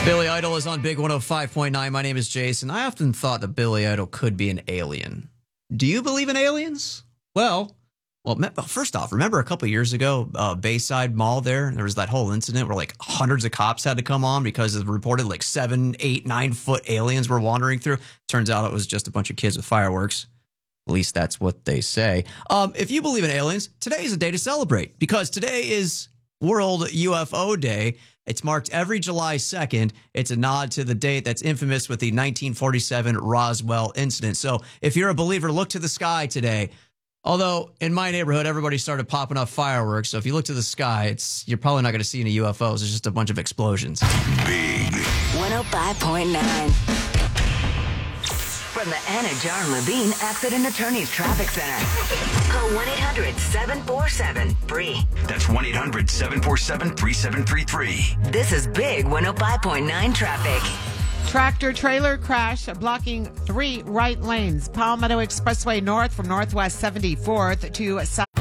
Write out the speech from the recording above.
Billy Idol is on Big 105.9. My name is Jason. I often thought that Billy Idol could be an alien. Do you believe in aliens? Well, first off, remember a couple of years ago, Bayside Mall there was that whole incident where like hundreds of cops had to come on because it reported like 7, 8, 9-foot aliens were wandering through. Turns out it was just a bunch of kids with fireworks. At least that's what they say. If you believe in aliens, today is a day to celebrate because today is World UFO Day. It's marked every July 2nd. It's a nod to the date that's infamous with the 1947 Roswell incident. So if you're a believer, look to the sky today. Although in my neighborhood, everybody started popping off fireworks. So if you look to the sky, you're probably not going to see any UFOs. It's just a bunch of explosions. Big 105.9. From the Anna Jar Levine Accident Attorneys Traffic Center. Call 1-800-747-FREE. That's 1-800-747-3733. This is Big 105.9 traffic. Tractor-trailer crash blocking 3 right lanes. Palmetto Expressway North from Northwest 74th to South.